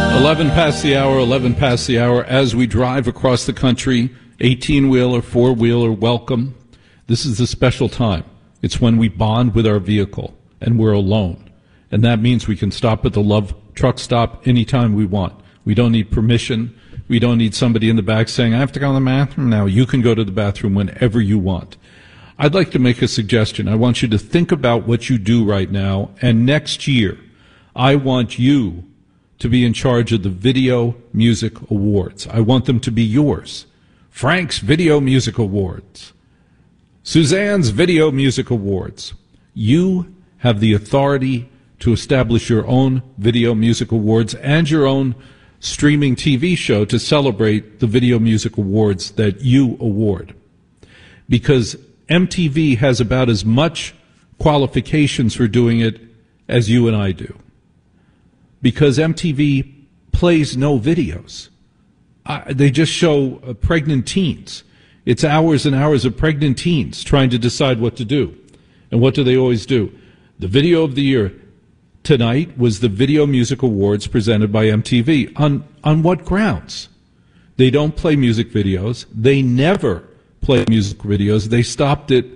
11 past the hour, 11 past the hour. As we drive across the country, 18-wheeler, 4-wheeler, welcome. This is a special time. It's when we bond with our vehicle, and we're alone. And that means we can stop at the Love truck stop anytime we want. We don't need permission. We don't need somebody in the back saying, I have to go to the bathroom now. You can go to the bathroom whenever you want. I'd like to make a suggestion. I want you to think about what you do right now, and next year, I want you to be in charge of the Video Music Awards. I want them to be yours. Frank's Video Music Awards. Suzanne's Video Music Awards. You have the authority to establish your own Video Music Awards and your own streaming TV show to celebrate the Video Music Awards that you award. Because MTV has about as much qualifications for doing it as you and I do. Because MTV plays no videos. They just show pregnant teens. It's hours and hours of pregnant teens trying to decide what to do. And what do they always do? The video of the year tonight was the Video Music Awards presented by MTV. On what grounds? They don't play music videos. They never play music videos. They stopped it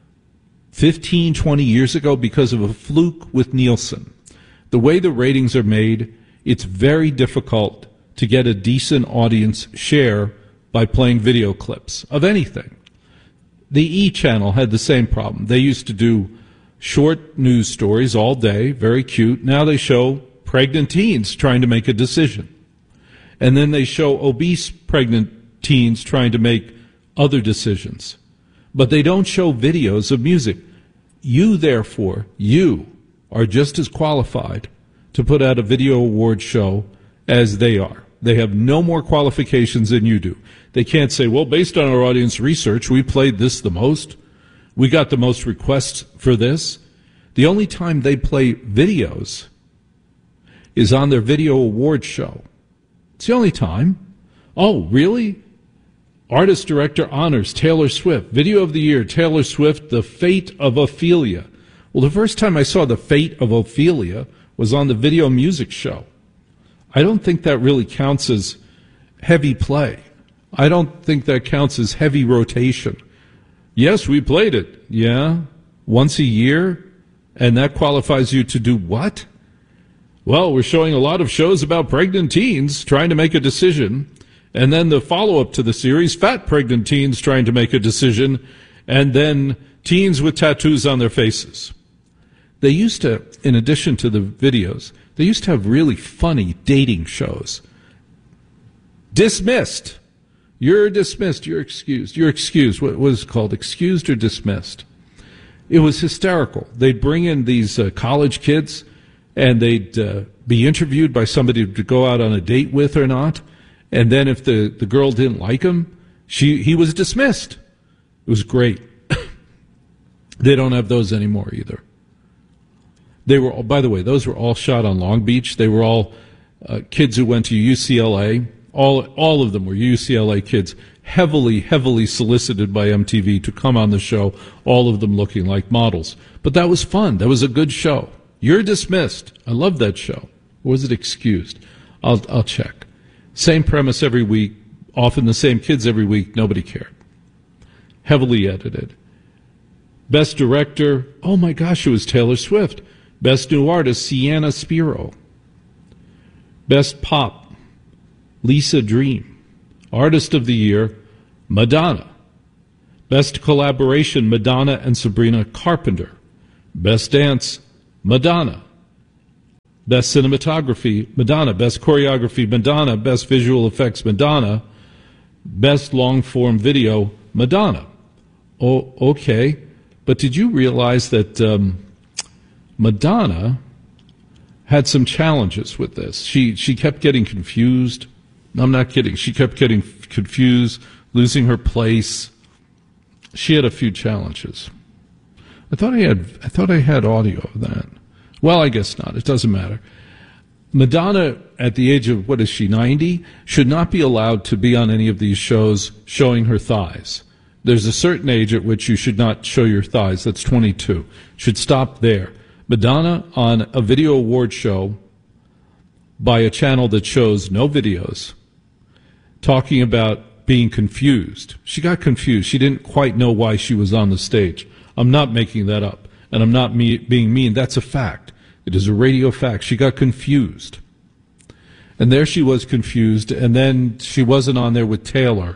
15, 20 years ago because of a fluke with Nielsen. The way the ratings are made, it's very difficult to get a decent audience share by playing video clips of anything. The E! Channel had the same problem. They used to do short news stories all day, very cute. Now they show pregnant teens trying to make a decision. And then they show obese pregnant teens trying to make other decisions. But they don't show videos of music. You, therefore, you are just as qualified to put out a video award show as they are. They have no more qualifications than you do. They can't say, well, based on our audience research, we played this the most. We got the most requests for this. The only time they play videos is on their video award show. It's the only time. Oh, really? Artist Director Honors, Taylor Swift. Video of the Year, Taylor Swift, The Fate of Ophelia. Well, the first time I saw The Fate of Ophelia was on the Video Music Show. I don't think that really counts as heavy play. I don't think that counts as heavy rotation. Yes, we played it. Yeah? Once a year? And that qualifies you to do what? Well, we're showing a lot of shows about pregnant teens trying to make a decision. And then the follow-up to the series, fat pregnant teens trying to make a decision. And then teens with tattoos on their faces. They used to, in addition to the videos, they used to have really funny dating shows. Dismissed. You're dismissed. You're excused. You're excused. What was it called? Excused or dismissed? It was hysterical. They'd bring in these college kids, and they'd be interviewed by somebody to go out on a date with or not. And then if the girl didn't like him, he was dismissed. It was great. They don't have those anymore either. They were, by the way, those were all shot on Long Beach. They were all kids who went to UCLA. All of them were UCLA kids, heavily solicited by MTV to come on the show, all of them looking like models. But that was fun. That was a good show. You're dismissed. I love that show. Or was it excused? I'll check. Same premise every week, often the same kids every week. Nobody cared. Heavily edited. Best Director, oh my gosh, it was Taylor Swift. Best New Artist, Sienna Spiro. Best Pop, Lisa Dream. Artist of the Year, Madonna. Best Collaboration, Madonna and Sabrina Carpenter. Best Dance, Madonna. Best Cinematography, Madonna. Best Choreography, Madonna. Best Visual Effects, Madonna. Best Long-Form Video, Madonna. Oh, okay. But did you realize that Madonna had some challenges with this? She kept getting confused. I'm not kidding. She kept getting confused, losing her place. She had a few challenges. I thought I had audio of that. Well, I guess not. It doesn't matter. Madonna, at the age of, 90, should not be allowed to be on any of these shows showing her thighs. There's a certain age at which you should not show your thighs. That's 22. Should stop there. Madonna on a video award show by a channel that shows no videos, talking about being confused. She got confused. She didn't quite know why she was on the stage. I'm not making that up, and I'm not being mean. That's a fact. It is a radio fact. She got confused. And there she was confused, and then she wasn't on there with Taylor.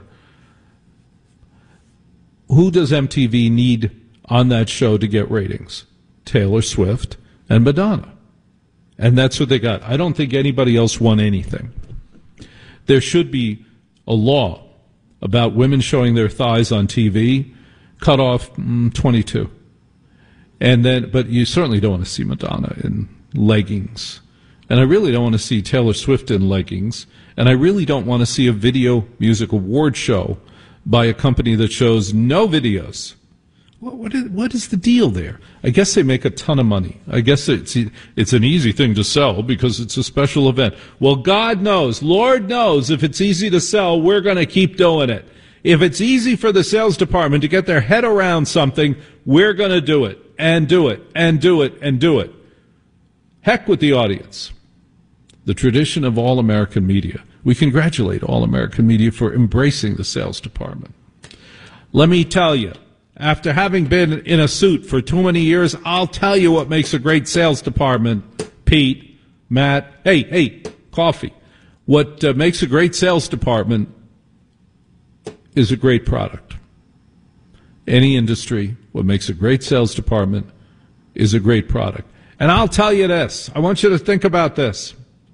Who does MTV need on that show to get ratings? Taylor Swift and Madonna. And that's what they got. I don't think anybody else won anything. There should be a law about women showing their thighs on TV, cut off 22. And then, but you certainly don't want to see Madonna in leggings. And I really don't want to see Taylor Swift in leggings. And I really don't want to see a video music award show by a company that shows no videos. What is the deal there? I guess they make a ton of money. I guess it's an easy thing to sell because it's a special event. Well, God knows, Lord knows, if it's easy to sell, we're going to keep doing it. If it's easy for the sales department to get their head around something, we're going to do it, and do it, and do it, and do it. Heck with the audience. The tradition of All American Media. We congratulate All American Media for embracing the sales department. Let me tell you, after having been in a suit for too many years, I'll tell you what makes a great sales department. Pete, Matt, hey, coffee. What makes a great sales department is a great product. Any industry, what makes a great sales department is a great product. And I'll tell you this. I want you to think about this.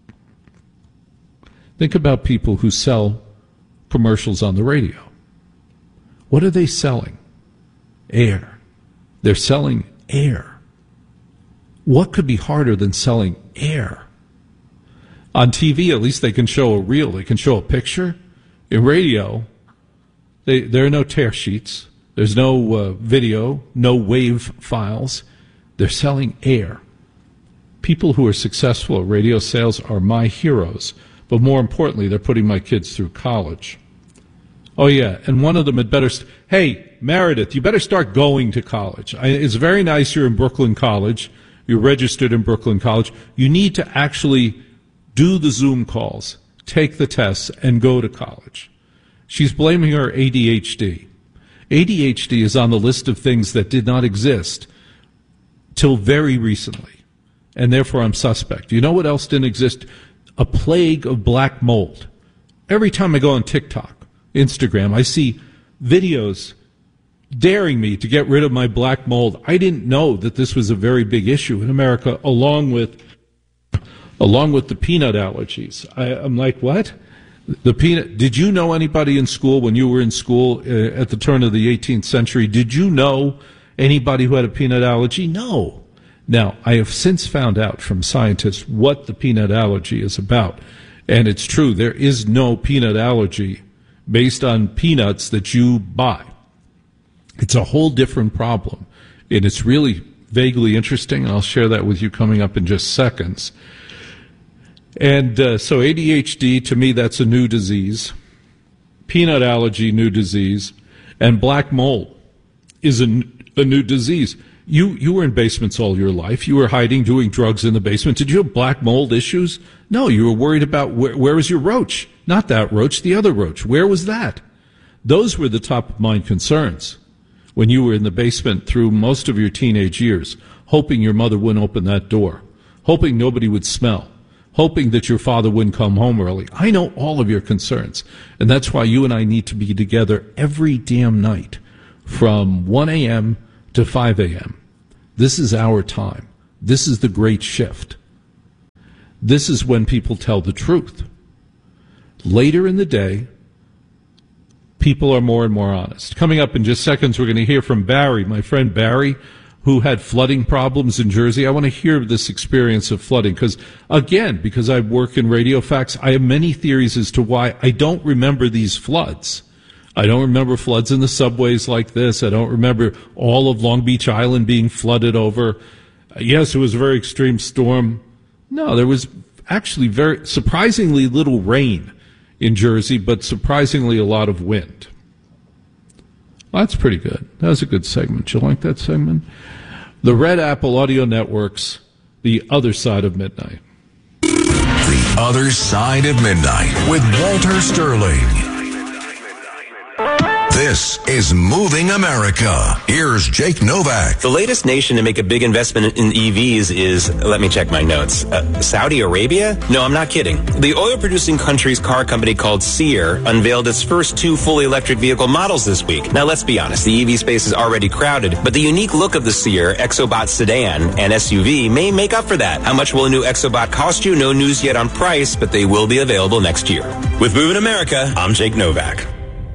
Think about people who sell commercials on the radio. What are they selling? Air. They're selling air. What could be harder than selling air? On TV, at least they can show a reel. They can show a picture. In radio, there are no tear sheets. There's no video, no wave files. They're selling air. People who are successful at radio sales are my heroes. But more importantly, they're putting my kids through college. Oh, yeah, and one of them had better... Hey, Meredith, you better start going to college. It's very nice you're in Brooklyn College. You're registered in Brooklyn College. You need to actually do the Zoom calls, take the tests, and go to college. She's blaming her ADHD. ADHD is on the list of things that did not exist till very recently, and therefore I'm suspect. You know what else didn't exist? A plague of black mold. Every time I go on TikTok, Instagram, I see videos daring me to get rid of my black mold. I didn't know that this was a very big issue in America, along with the peanut allergies. I'm like, what? The peanut? Did you know anybody in school when you were in school at the turn of the 18th century? Did you know anybody who had a peanut allergy? No. Now, I have since found out from scientists what the peanut allergy is about. And it's true, there is no peanut allergy based on peanuts that you buy. It's a whole different problem. And it's really vaguely interesting. I'll share that with you coming up in just seconds. And so ADHD, to me, that's a new disease. Peanut allergy, new disease. And black mold is a new disease. You were in basements all your life. You were hiding, doing drugs in the basement. Did you have black mold issues? No, you were worried about where was your roach? Not that roach, the other roach. Where was that? Those were the top of mind concerns when you were in the basement through most of your teenage years, hoping your mother wouldn't open that door, hoping nobody would smell, hoping that your father wouldn't come home early. I know all of your concerns, and that's why you and I need to be together every damn night from 1 a.m. to 5 a.m. This is our time. This is the great shift. This is when people tell the truth. Later in the day, people are more and more honest. Coming up in just seconds, we're going to hear from Barry, my friend Barry, who had flooding problems in Jersey. I want to hear this experience of flooding because I work in radio facts, I have many theories as to why I don't remember these floods. I don't remember floods in the subways like this. I don't remember all of Long Beach Island being flooded over. Yes, it was a very extreme storm. No, there was actually very surprisingly little rain in Jersey, but surprisingly a lot of wind. Well, that's pretty good. That was a good segment. You like that segment? The Red Apple Audio Network's The Other Side of Midnight. The Other Side of Midnight with Walter Sterling. This is Moving America. Here's Jake Novak. The latest nation to make a big investment in EVs is, let me check my notes, Saudi Arabia? No, I'm not kidding. The oil-producing country's car company called Sear unveiled its first 2 fully electric vehicle models this week. Now, let's be honest, the EV space is already crowded, but the unique look of the Sear ExoBot sedan and SUV may make up for that. How much will a new ExoBot cost you? No news yet on price, but they will be available next year. With Moving America, I'm Jake Novak.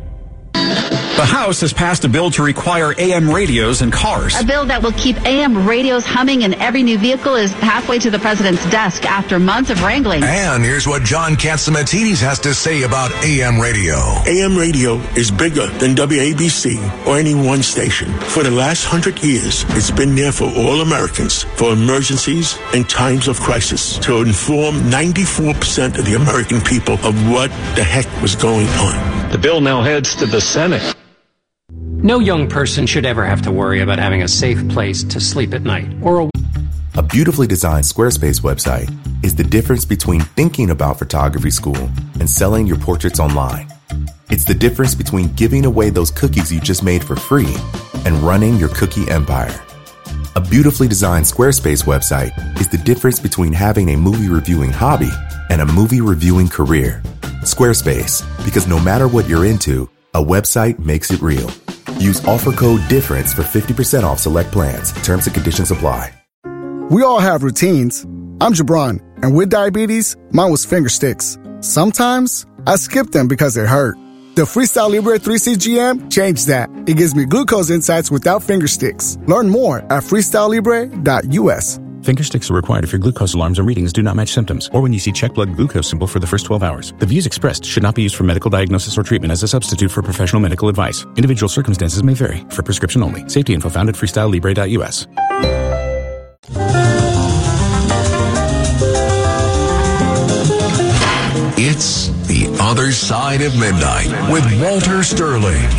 The House has passed a bill to require AM radios in cars. A bill that will keep AM radios humming in every new vehicle is halfway to the president's desk after months of wrangling. And here's what John Catsimatidis has to say about AM radio. AM radio is bigger than WABC or any one station. For the last 100 years, it's been there for all Americans, for emergencies and times of crisis, to inform 94% of the American people of what the heck was going on. The bill now heads to the Senate. No young person should ever have to worry about having a safe place to sleep at night or a beautifully designed Squarespace website is the difference between thinking about photography school and selling your portraits online. It's the difference between giving away those cookies you just made for free and running your cookie empire. A beautifully designed Squarespace website is the difference between having a movie reviewing hobby and a movie reviewing career. Squarespace, because no matter what you're into, a website makes it real. Use offer code DIFFERENCE for 50% off select plans. Terms and conditions apply. We all have routines. I'm Jabron, and with diabetes, mine was finger sticks. Sometimes I skip them because it hurt. The Freestyle Libre 3CGM changed that. It gives me glucose insights without finger sticks. Learn more at freestylelibre.us. Finger sticks are required if your glucose alarms and readings do not match symptoms, or when you see check blood glucose symbol for the first 12 hours. The views expressed should not be used for medical diagnosis or treatment as a substitute for professional medical advice. Individual circumstances may vary. For prescription only. Safety info found at freestylelibre.us. It's The Other Side of Midnight with Walter Sterling.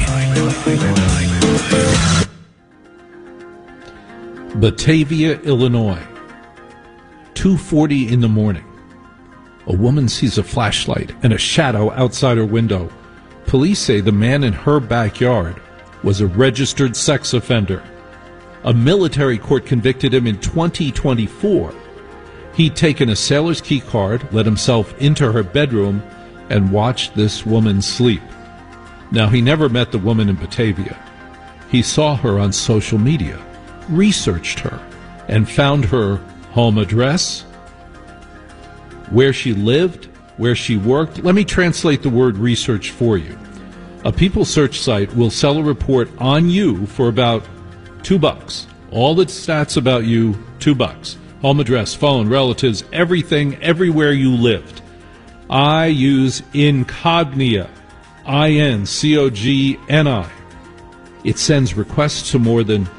Batavia, Illinois. 2:40 in the morning. A woman sees a flashlight and a shadow outside her window. Police say the man in her backyard was a registered sex offender. A military court convicted him in 2024. He'd taken a sailor's key card, let himself into her bedroom, and watched this woman sleep. Now, he never met the woman in Batavia. He saw her on social media, researched her, and found her home address, where she lived, where she worked. Let me translate the word research for you. A People search site will sell a report on you for about $2. All the stats about you, $2. Home address, phone, relatives, everything, everywhere you lived. I use Incognia, INCOGNI. It sends requests to more than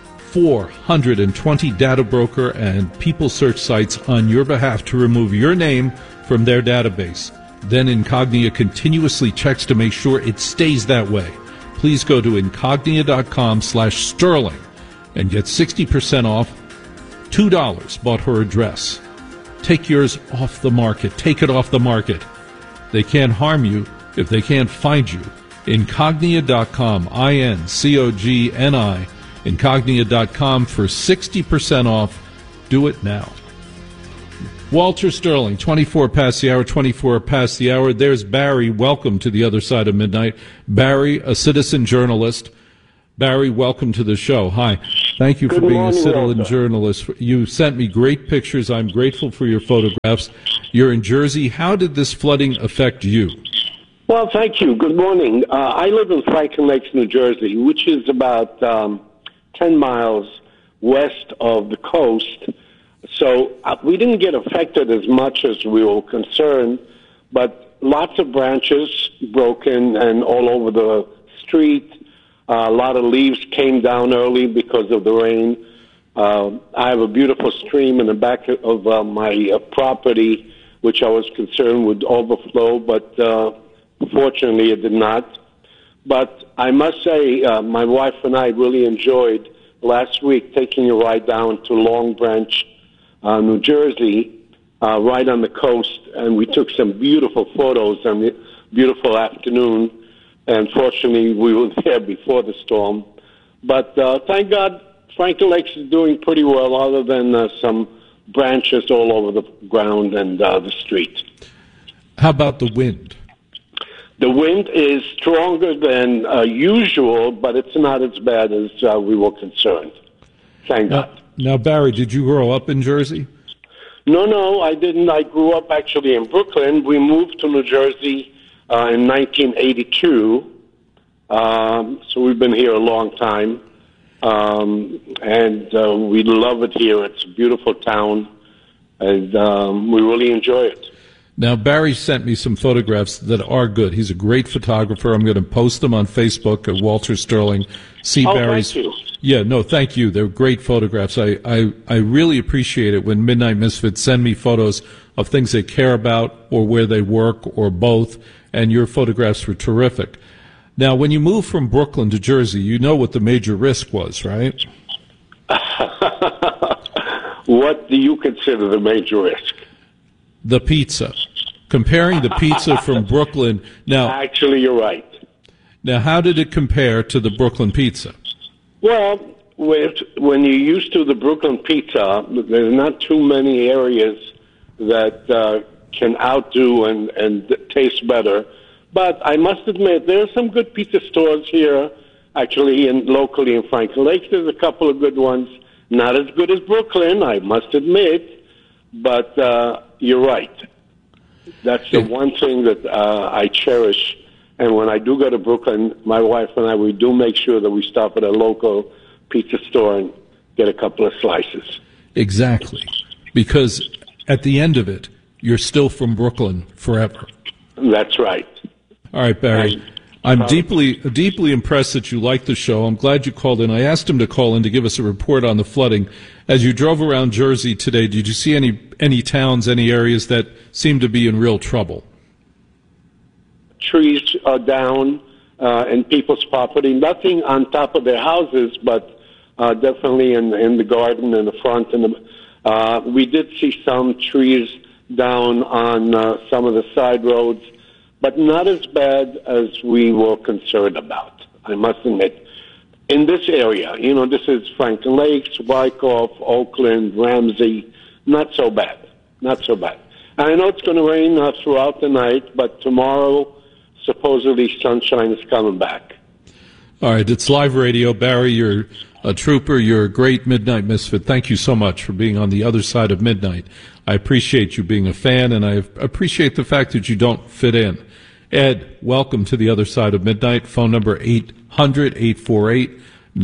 420 data broker and People search sites on your behalf to remove your name from their database. Then Incognia continuously checks to make sure it stays that way. Please go to incognia.com/sterling and get 60% off. $2 bought her address. Take yours off the market. Take it off the market. They can't harm you if they can't find you. Incognia.com, INCOGNI, Incognia.com for 60% off. Do it now. Walter Sterling, 24 past the hour, 24 past the hour. There's Barry. Welcome to the Other Side of Midnight. Barry, a citizen journalist. Barry, welcome to the show. Hi. Thank you for being a citizen journalist. You sent me great pictures. I'm grateful for your photographs. You're in Jersey. How did this flooding affect you? Well, thank you. Good morning. I live in Franklin Lakes, New Jersey, which is about 10 miles west of the coast. So we didn't get affected as much as we were concerned, but lots of branches broken and all over the street. A lot of leaves came down early because of the rain. I have a beautiful stream in the back of my property, which I was concerned would overflow, but fortunately it did not. But I must say, my wife and I really enjoyed last week taking a ride down to Long Branch, New Jersey. right on the coast, and we took some beautiful photos on the beautiful afternoon. And fortunately, we were there before the storm. But thank God, Franklin Lakes is doing pretty well, other than some branches all over the ground and the street. How about the wind? The wind is stronger than usual, but it's not as bad as we were concerned. Thank God. Now, Barry, did you grow up in Jersey? No, I didn't. I grew up actually in Brooklyn. We moved to New Jersey in 1982, so we've been here a long time, and we love it here. It's a beautiful town, and we really enjoy it. Now, Barry sent me some photographs that are good. He's a great photographer. I'm going to post them on Facebook at Walter Sterling. See Barry's. Thank you. Yeah, no, thank you. They're great photographs. I really appreciate it when Midnight Misfits send me photos of things they care about or where they work or both, and your photographs were terrific. Now, when you moved from Brooklyn to Jersey, you know what the major risk was, right? What do you consider the major risk? The pizza. Comparing the pizza from Brooklyn. Now, actually, you're right. Now, how did it compare to the Brooklyn pizza? Well, when you're used to the Brooklyn pizza, there's not too many areas that can outdo and taste better. But I must admit, there are some good pizza stores here, actually, locally in Franklin Lakes. There's a couple of good ones. Not as good as Brooklyn, I must admit, but you're right. That's the one thing that I cherish. And when I do go to Brooklyn, my wife and I, we do make sure that we stop at a local pizza store and get a couple of slices. Exactly. Because at the end of it, you're still from Brooklyn forever. That's right. All right, Barry. I'm deeply impressed that you like the show. I'm glad you called in. I asked him to call in to give us a report on the flooding. As you drove around Jersey today, did you see any towns, any areas that seemed to be in real trouble? Trees are down in people's property. Nothing on top of their houses, but definitely in the garden in the front. And we did see some trees down on some of the side roads, but not as bad as we were concerned about, I must admit. In this area, this is Franklin Lakes, Wyckoff, Oakland, Ramsey, not so bad. Not so bad. And I know it's going to rain throughout the night, but tomorrow, supposedly, sunshine is coming back. All right, it's live radio. Barry, you're a trooper. You're a great Midnight Misfit. Thank you so much for being on the other side of midnight. I appreciate you being a fan, and I appreciate the fact that you don't fit in. Ed, welcome to the other side of midnight. Phone number 800-848-9222,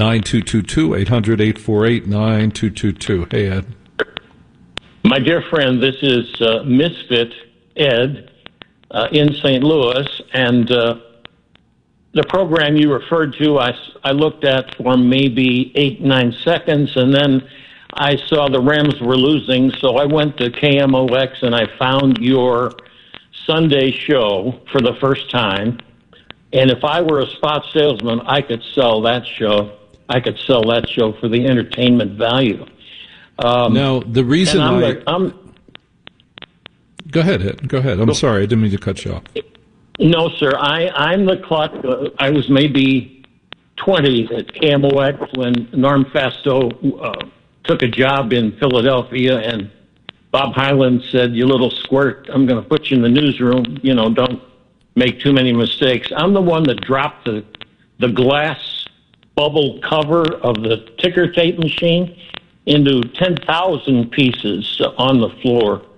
800-848-9222. Hey, Ed. My dear friend, this is Misfit Ed in St. Louis, and the program you referred to, I looked at for maybe 8-9 seconds, and then I saw the Rams were losing, so I went to KMOX and I found your Sunday show for the first time. And if I were a spot salesman, I could sell that show. I could sell that show for the entertainment value. Now, the reason Go ahead, Ed. Go ahead. I'm sorry. I didn't mean to cut you off. No, sir. I'm the clock. I was maybe 20 at KMOX when Norm Fasto took a job in Philadelphia, and Bob Hyland said, "You little squirt, I'm going to put you in the newsroom. Don't make too many mistakes." I'm the one that dropped the glass bubble cover of the ticker tape machine into 10,000 pieces on the floor.